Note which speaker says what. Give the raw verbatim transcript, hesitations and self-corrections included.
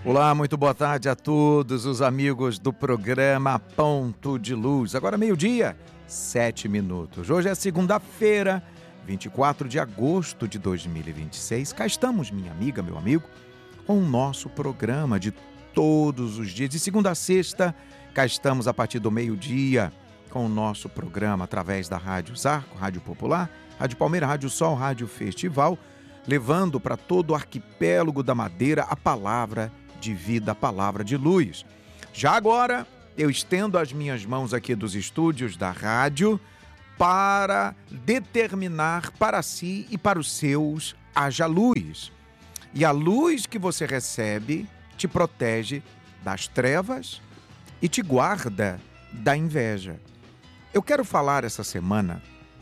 Speaker 1: Olá, muito boa tarde a todos os amigos do programa Ponto de Luz. Agora meio-dia, sete minutos. Hoje é segunda-feira, vinte e quatro de agosto de dois mil e vinte e seis. Cá estamos, minha amiga, meu amigo, com o nosso programa de todos os dias. De segunda a sexta, cá estamos a partir do meio-dia com o nosso programa através da Rádio Zarco, Rádio Popular, Rádio Palmeira, Rádio Sol, Rádio Festival, levando para todo o arquipélago da Madeira a palavra de vida, a palavra de luz. Já agora, eu estendo as minhas mãos aqui dos estúdios da rádio para determinar para si e para os seus haja luz. E a luz que você recebe te protege das trevas e te guarda da inveja. Eu quero falar essa semana